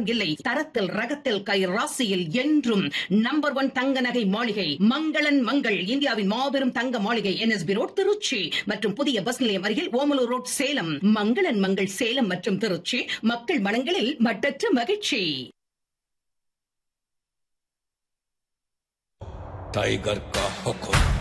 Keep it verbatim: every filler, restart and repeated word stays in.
இல்லை. தரத்தில் ரகத்தில் கை ராசியில் என்றும் நம்பர் ஒன் தங்க நகை மாளிகை மங்களன் மங்கள். இந்தியாவின் மாபெரும் தங்க மாளிகை என்எஸ்பி ரோட் திருச்சி மற்றும் புதிய பஸ் நிலையம் அருகில் ஓமலூர் ரோட் சேலம். மங்களன் மங்கள் சேலம் மற்றும் திருச்சி, மக்கள் மனங்களில் மட்டற்ற மகிழ்ச்சி. टाइगर का हुक्म।